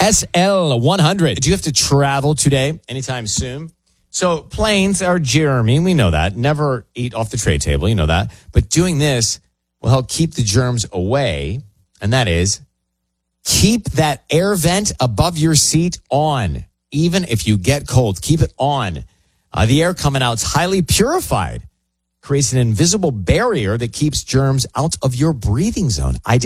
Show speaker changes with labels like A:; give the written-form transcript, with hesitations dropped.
A: SL100. Do you have to travel today anytime soon? So planes are germy. We know that. Never eat off the tray table. You know that. But doing this will help keep the germs away. And that is keep that air vent above your seat on. Even if you get cold, keep it on. The air coming out is highly purified. Creates an invisible barrier that keeps germs out of your breathing zone.